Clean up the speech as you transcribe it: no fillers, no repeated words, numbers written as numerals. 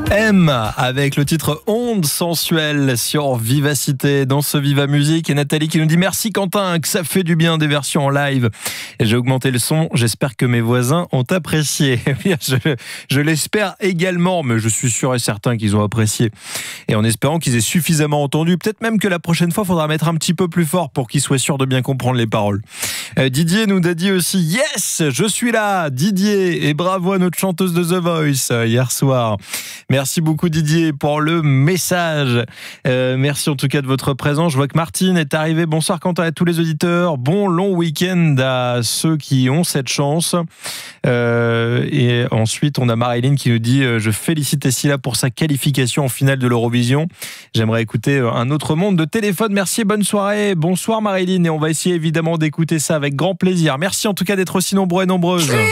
M avec le titre Onde sensuelle sur Vivacité dans ce Viva Musique. Et Nathalie qui nous dit merci Quentin, que ça fait du bien des versions en live. Et j'ai augmenté le son, j'espère que mes voisins ont apprécié. Je l'espère également, mais je suis sûr et certain qu'ils ont apprécié. Et en espérant qu'ils aient suffisamment entendu, peut-être même que la prochaine fois, il faudra mettre un petit peu plus fort pour qu'ils soient sûrs de bien comprendre les paroles. Didier nous a dit aussi yes, je suis là Didier, et bravo à notre chanteuse de The Voice hier soir. Merci beaucoup Didier pour le message. Merci en tout cas de votre présence. Je vois que Martine est arrivée. Bonsoir Quentin à tous les auditeurs. Bon long week-end à ceux qui ont cette chance. Et ensuite on a Marilyn qui nous dit je félicite Essila pour sa qualification en finale de l'Eurovision. J'aimerais écouter un autre monde de téléphone. Merci et bonne soirée. Bonsoir Marilyn, et on va essayer évidemment d'écouter ça avec grand plaisir. Merci en tout cas d'être aussi nombreux et nombreuses.